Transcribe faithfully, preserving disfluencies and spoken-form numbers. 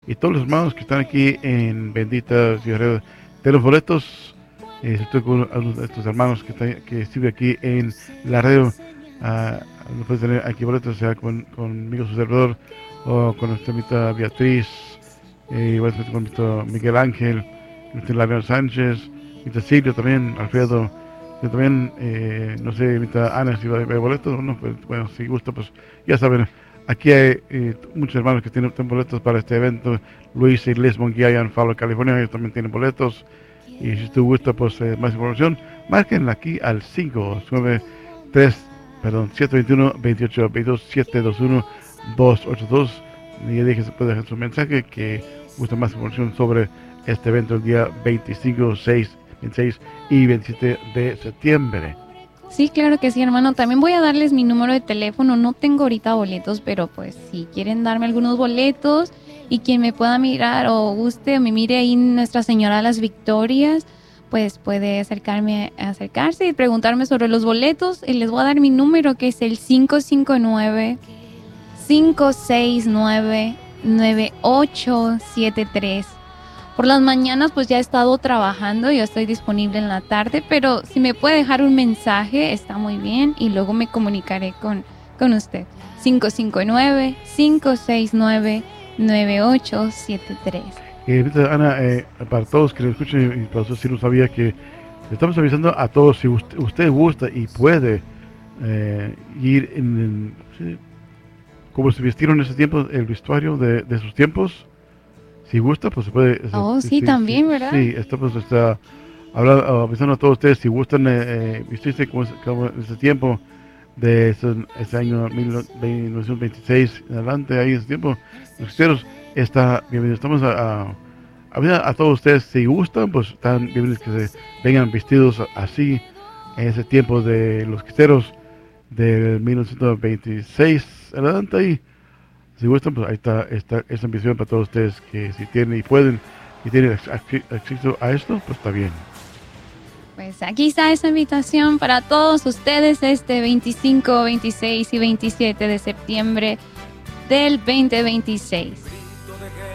y todos los hermanos que están aquí en Bendita Ciudad de los boletos. Eh, estoy con algunos de estos hermanos que, está, que estuve aquí en Laredo. Uh, no puedes tener aquí boletos, sea con, conmigo su servidor o con nuestra amita Beatriz, eh, igual con nuestro Miguel Ángel, nuestro Laredo Sánchez, nuestro Silvio también, Alfredo. Yo también, eh, no sé, mitad Ana, si va a haber boletos o no, pues, bueno, si gusta, pues ya saben, aquí hay eh, muchos hermanos que tienen, tienen boletos para este evento. Luis y Les Monguía en Fowler, California, ellos también tienen boletos. Y si tú gusta, pues eh, más información, márquenla aquí al cinco nueve tres, perdón, siete dos uno, dos ocho dos dos, siete dos uno, dos ocho dos. Y ya dije que se puede dejar su mensaje que gusta más información sobre este evento el día veinticinco, seis, veintiséis y veintisiete de septiembre. Sí, claro que sí, hermano. También voy a darles mi número de teléfono. No tengo ahorita boletos, pero pues si quieren darme algunos boletos y quien me pueda mirar o guste o me mire ahí Nuestra Señora de las Victorias, pues puede acercarme, acercarse y preguntarme sobre los boletos. Y les voy a dar mi número, que es el cinco cinco nueve, cinco seis nueve, nueve ocho siete tres. Por las mañanas pues ya he estado trabajando, yo estoy disponible en la tarde, pero si me puede dejar un mensaje está muy bien y luego me comunicaré con, con usted. cinco cinco nueve, cinco seis nueve, nueve ocho siete tres. Eh, Ana, eh, para todos que lo escuchen, y para eso sí lo sabía, que estamos avisando a todos, si usted, usted gusta y puede eh, ir en, en sí, como se vistieron en ese tiempo, el vestuario de, de sus tiempos. Si gusta, pues se puede. Oh, sí, sí, sí, también, sí, ¿verdad? Sí, esto pues está hablando, avisando a todos ustedes, si gustan eh, eh, vestirse como, como en ese tiempo, de ese, ese año mil novecientos veintiséis en adelante, ahí en ese tiempo, los cristianos, está bienvenido. Estamos a, a, a, a todos ustedes, si gustan, pues están bienvenidos que se vengan vestidos así, en ese tiempo de los cristianos, del mil novecientos veintiséis en adelante ahí. Si gustan, pues ahí está, está esa ambición para todos ustedes, que si tienen y pueden y tienen acceso a esto, pues está bien. Pues aquí está esa invitación para todos ustedes este veinticinco, veintiséis y veintisiete de septiembre del veinte veintiséis.